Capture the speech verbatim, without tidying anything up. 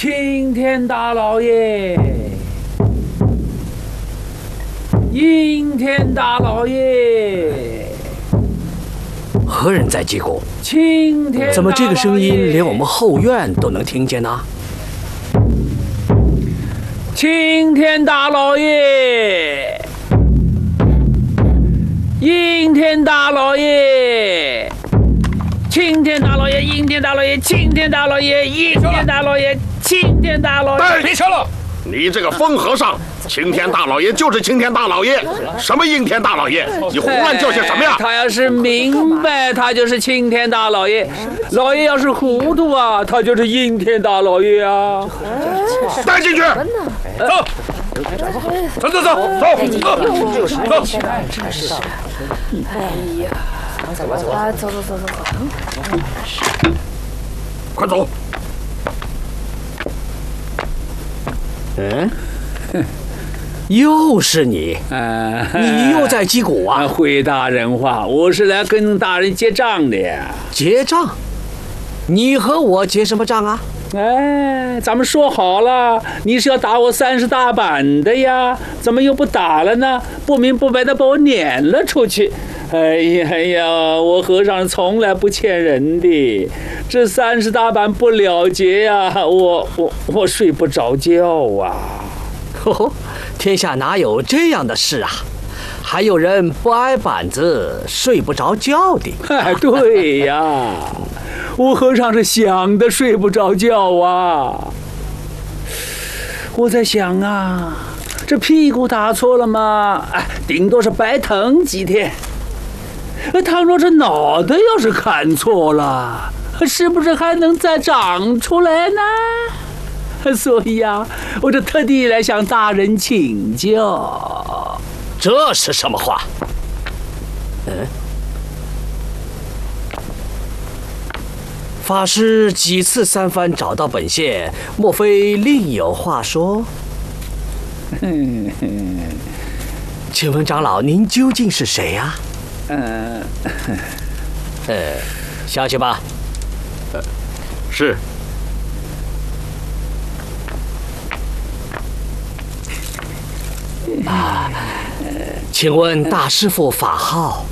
青天大老爷，阴天大老爷， 何人在击鼓？ 青天大老爷。 怎么这个声音连我们后院都能听见呢？ 青天大老爷，阴天大老爷，青天大老爷，阴天大老爷，青天大老爷，阴天大老爷，青天大老爷。 别说了，你这个疯和尚！青天大老爷就是青天大老爷，什么阴天大老爷？你胡乱叫些什么呀？ 他要是明白，他就是青天大老爷；老爷要是糊涂啊，他就是阴天大老爷啊！ 带进去，走，走走走走走走。 哎呀，走吧走吧，走走走走走， 快走！ 嗯。又是你， 啊、 你又在击鼓啊！ 会大人话，我是来跟大人结账的呀。 结账？你和我结什么账啊？ 哎，咱们说好了，你是要打我三十大板的呀，怎么又不打了呢？不明不白的把我撵了出去。哎呀哎呀，我和尚从来不欠人的，这三十大板不了结呀，我我我睡不着觉啊。 哦，天下哪有这样的事啊？还有人不挨板子睡不着觉的。 哎，对呀，我和尚是想的睡不着觉啊。我在想啊，这屁股打错了嘛，哎，顶多是白疼几天。倘若这脑袋要是看错了，是不是还能再长出来呢？所以呀，我这特地来向大人请教。 这是什么话？嗯，法师几次三番找到本县，莫非另有话说？请问长老，您究竟是谁呀？ 嗯， 呃，下去吧。 呃，是。 啊，请问大师父法号？